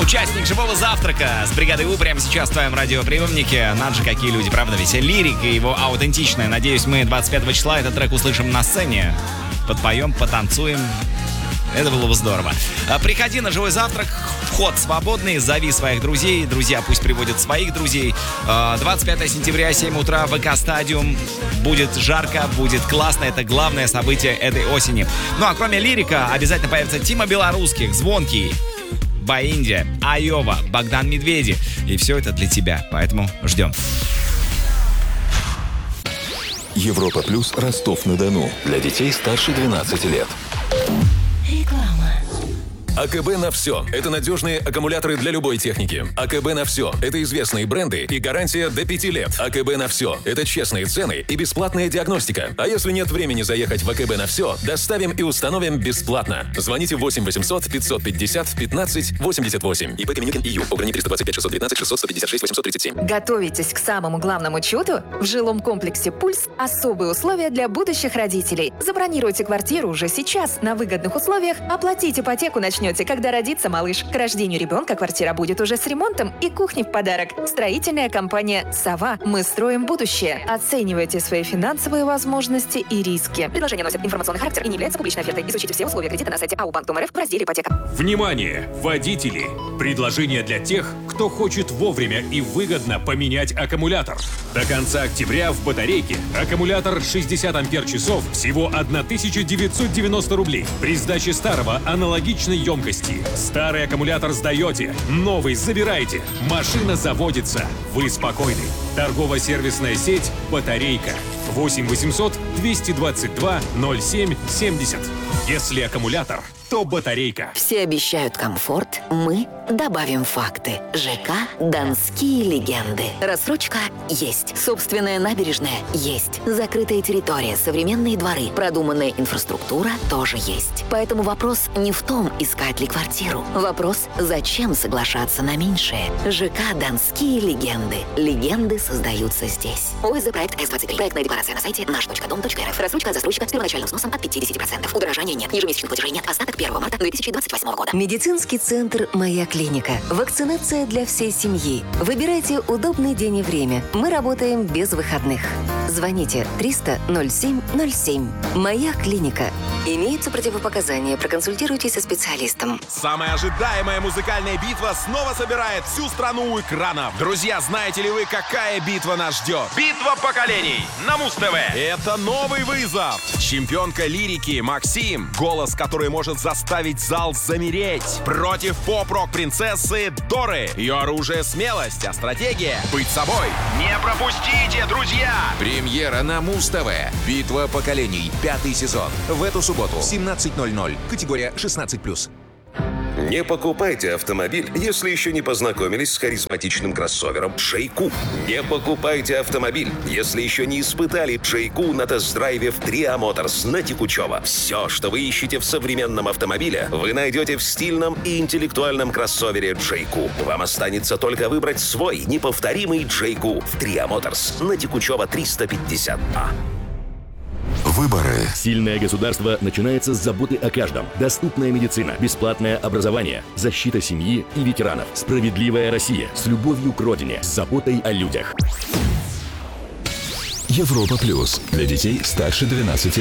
Участник живого завтрака с бригадой У прямо сейчас в твоем радиоприемнике. Надо же, какие люди, правда? Ведь лирика его аутентичная. Надеюсь, мы 25 числа этот трек услышим на сцене. Подпоем, потанцуем. Это было бы здорово. Приходи на живой завтрак. Вход свободный. Зови своих друзей. Друзья пусть приводят своих друзей. 25 сентября, 7 утра, ВК Стадиум. Будет жарко, будет классно. Это главное событие этой осени. Ну а кроме лирика, обязательно появится Тима Белорусских, Звонкий, Баинди, Айова, Богдан Медведи. И все это для тебя. Поэтому ждем. Европа Плюс, Ростов-на-Дону. Для детей старше 12 лет. АКБ на все. Это надежные аккумуляторы для любой техники. АКБ на все. Это известные бренды и гарантия до 5 лет. АКБ на все. Это честные цены и бесплатная диагностика. А если нет времени заехать в АКБ на все, доставим и установим бесплатно. Звоните 8 800 550 15 88. ИП Каменюкин ИЮ. Ограни 325 619 600 156 837. Готовитесь к самому главному чуду? В жилом комплексе «Пульс» особые условия для будущих родителей. Забронируйте квартиру уже сейчас на выгодных условиях, оплатить ипотеку начнете, когда родится малыш. К рождению ребенка квартира будет уже с ремонтом и кухней в подарок. Строительная компания «Сова». Мы строим будущее. Оценивайте свои финансовые возможности и риски. Предложение носит информационный характер и не является публичной офертой. Изучите все условия кредита на сайте АУ Банк РФ в разделе «Ипотека». Внимание, водители! Предложение для тех, кто хочет вовремя и выгодно поменять аккумулятор. До конца октября в батарейке аккумулятор 60 ампер-часов всего 1990 рублей. При сдаче старого аналогичной емкости. Старый аккумулятор сдаете, новый забираете. Машина заводится. Вы спокойны. Торгово-сервисная сеть «Батарейка». 8 800 222 07 70. Если аккумулятор, то батарейка. Все обещают комфорт, мы добавим факты. ЖК «Донские легенды». Рассрочка есть. Собственная набережная есть. Закрытая территория, современные дворы, продуманная инфраструктура тоже есть. Поэтому вопрос не в том, искать ли квартиру. Вопрос, зачем соглашаться на меньшее. ЖК «Донские легенды». Легенды создаются здесь. ОСЗ проект С-23. Проектная декларация на сайте наш.дом.рф. Рассрочка от застройщика с первоначальным сносом от 50%. Удорожания нет. Ежемесячных платежей нет. Остаток 1 марта 2028 года. Медицинский центр «Моя клиника». Вакцинация для всей семьи. Выбирайте удобный день и время. Мы работаем без выходных. Звоните 300 07 07. «Моя клиника». Имеются противопоказания. Проконсультируйтесь со специалистом. Самая ожидаемая музыкальная битва снова собирает всю страну у экранов. Друзья, знаете ли вы, какая битва нас ждет? Битва поколений на Муз-ТВ. Это новый вызов. Чемпионка лирики Максим, голос, который может заставить зал замереть, против поп-рок-принцессы Доры. Ее оружие — смелость, а стратегия — быть собой. Не пропустите, друзья! Премьера на Муз-ТВ. Битва поколений. 5-й сезон. В эту субботу. 17:00. Категория 16+. Не покупайте автомобиль, если еще не познакомились с харизматичным кроссовером Джейку. Не покупайте автомобиль, если еще не испытали Джейку на тест-драйве в Tria Motors на Текучево. Все, что вы ищете в современном автомобиле, вы найдете в стильном и интеллектуальном кроссовере Джейку. Вам останется только выбрать свой неповторимый Джейку в Tria Motors на Текучево 350А. Выборы. Сильное государство начинается с заботы о каждом. Доступная медицина, бесплатное образование, защита семьи и ветеранов. Справедливая Россия с любовью к родине, с заботой о людях. Европа Плюс. Для детей старше 12 лет.